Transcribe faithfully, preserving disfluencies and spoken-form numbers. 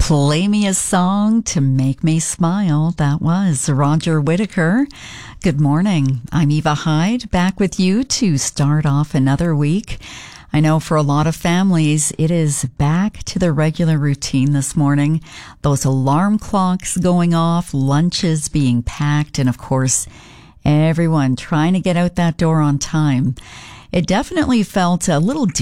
Play me a song to make me smile. That was Roger Whittaker. Good morning. I'm Eva Hyde, back with you to start off another week. I know for a lot of families, it is back to the regular routine this morning. Those alarm clocks going off, lunches being packed, and of course, everyone trying to get out that door on time. It definitely felt a little